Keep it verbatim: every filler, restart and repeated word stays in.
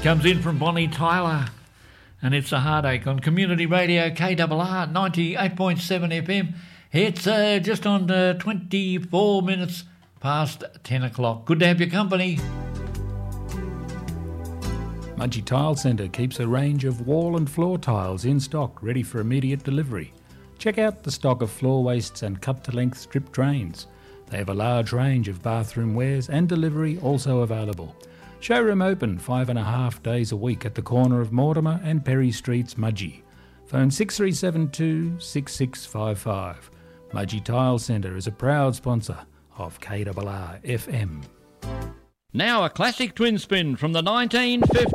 Comes in from Bonnie Tyler, and it's a heartache on Community Radio K R R ninety-eight point seven F M. It's uh, just on uh, twenty-four minutes past ten o'clock. Good to have your company. Mudgee Tile Centre keeps a range of wall and floor tiles in stock, ready for immediate delivery. Check out the stock of floor wastes and cut-to-length strip drains. They have a large range of bathroom wares and delivery also available. Showroom open five and a half days a week at the corner of Mortimer and Perry Streets, Mudgee. Phone six three seven two, six six five five. Mudgee Tile Centre is a proud sponsor of K R R F M. Now a classic twin spin from the nineteen fifties.